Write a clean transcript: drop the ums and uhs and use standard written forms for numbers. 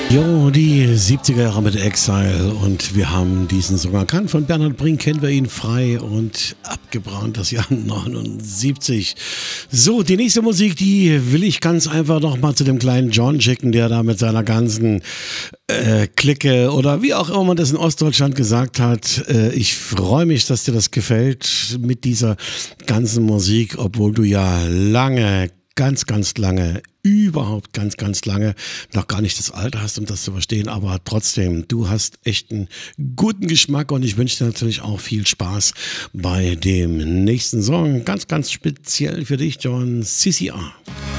Jo, die 70er Jahre mit Exile und wir haben diesen Song erkannt. Von Bernhard Brink kennen wir ihn, frei und abgebrannt, das Jahr 79. So, die nächste Musik, die will ich ganz einfach noch mal zu dem kleinen John schicken, der da mit seiner ganzen Clique oder wie auch immer man das in Ostdeutschland gesagt hat. Ich freue mich, dass dir das gefällt mit dieser ganzen Musik, obwohl du ja lange, ganz lange, überhaupt ganz lange noch gar nicht das Alter hast, um das zu verstehen, aber trotzdem, du hast echt einen guten Geschmack und ich wünsche dir natürlich auch viel Spaß bei dem nächsten Song. Ganz speziell für dich, John, CCR.